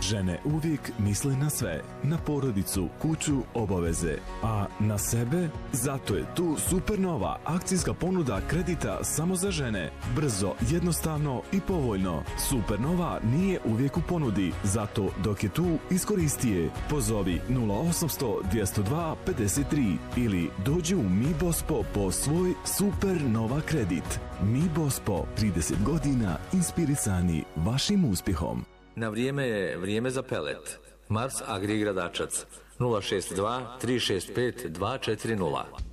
Žene uvijek misle na sve, na porodicu, kuću, obaveze, a na sebe? Zato je tu Supernova akcijska ponuda kredita samo za žene. Brzo, jednostavno i povoljno. Supernova nije uvijek u ponudi, zato dok je tu, iskoristi je. Pozovi 0800 202 53 ili dođi u Mi Bospo po svoj Supernova kredit. Mi Bospo, 30 godina inspirisani vašim uspjehom. Na vrijeme je vrijeme za pelet. Mars Agri Gradačac 062 365 240.